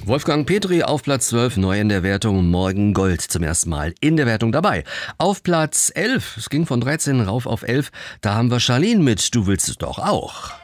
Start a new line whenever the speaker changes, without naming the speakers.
Wolfgang Petri auf Platz 12, neu in der Wertung, Morgen Gold zum ersten Mal in der Wertung dabei. Auf Platz 11, es ging von 13 rauf auf 11, da haben wir Charlene mit Du willst es doch auch.